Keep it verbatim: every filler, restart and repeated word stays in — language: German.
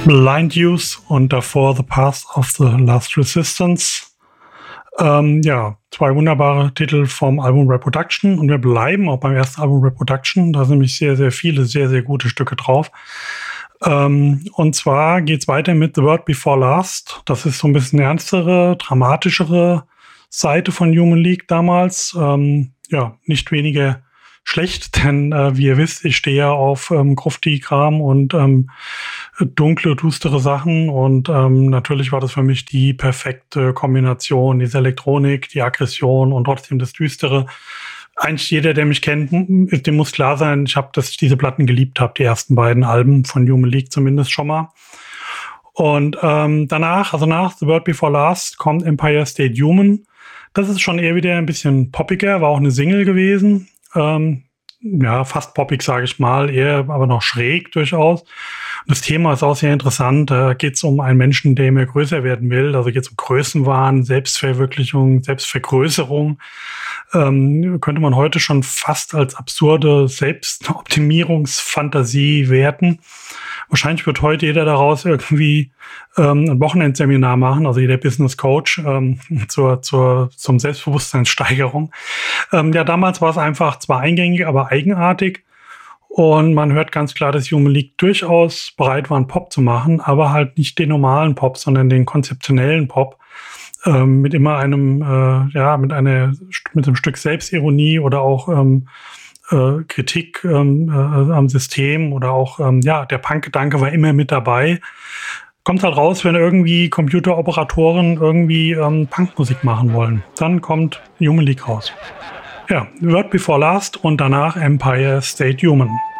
Blind Youth und davor The Path of the Last Resistance. Ähm, ja, zwei wunderbare Titel vom Album Reproduction und wir bleiben auch beim ersten Album Reproduction. Da sind nämlich sehr, sehr viele, sehr, sehr gute Stücke drauf. Ähm, und zwar geht's weiter mit The Word Before Last. Das ist so ein bisschen ernstere, dramatischere Seite von Human League damals. Ähm, ja, nicht weniger schlecht, denn äh, wie ihr wisst, ich stehe ja auf ähm, Grufti-Kram und ähm, dunkle, düstere Sachen und ähm, natürlich war das für mich die perfekte Kombination, diese Elektronik, die Aggression und trotzdem das Düstere. Eigentlich jeder, der mich kennt, dem muss klar sein, ich habe, dass ich diese Platten geliebt habe, die ersten beiden Alben von Human League zumindest schon mal. Und ähm, danach, also nach The Word Before Last, kommt Empire State Human. Das ist schon eher wieder ein bisschen poppiger, war auch eine Single gewesen. Ähm, ja, fast poppig, sage ich mal, eher aber noch schräg durchaus. Das Thema ist auch sehr interessant. Da geht es um einen Menschen, der immer größer werden will. Also geht es um Größenwahn, Selbstverwirklichung, Selbstvergrößerung. Ähm, könnte man heute schon fast als absurde Selbstoptimierungsfantasie werten. Wahrscheinlich wird heute jeder daraus irgendwie ähm, ein Wochenendseminar machen, also jeder Business Coach ähm, zur, zur, zum Selbstbewusstseinssteigerung. Ähm, ja, damals war es einfach zwar eingängig, aber eigenartig. Und man hört ganz klar, dass Human League durchaus bereit war, einen Pop zu machen, aber halt nicht den normalen Pop, sondern den konzeptionellen Pop. Ähm, mit immer einem, äh, ja, mit einer, mit einem Stück Selbstironie oder auch ähm, äh, Kritik ähm, äh, am System oder auch, ähm, ja, der Punk-Gedanke war immer mit dabei. Kommt halt raus, wenn irgendwie Computeroperatoren irgendwie ähm, Punkmusik machen wollen. Dann kommt Human League raus. Ja, Word Before Last und danach Empire State Human.